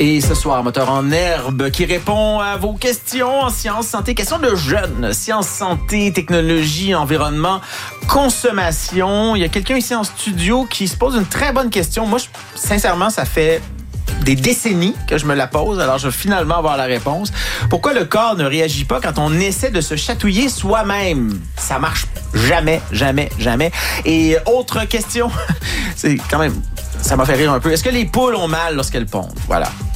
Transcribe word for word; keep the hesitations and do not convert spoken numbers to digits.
Et ce soir, Moteur en herbe qui répond à vos questions en sciences, santé, questions de jeunes, sciences, santé, technologie, environnement, consommation. Il y a quelqu'un ici en studio qui se pose une très bonne question. Moi, je, sincèrement, ça fait des décennies que je me la pose, alors je vais finalement avoir la réponse. Pourquoi le corps ne réagit pas quand on essaie de se chatouiller soi-même? Ça marche jamais, jamais, jamais. Et autre question, c'est quand même, ça m'a fait rire un peu. Est-ce que les poules ont mal lorsqu'elles pondent? Voilà.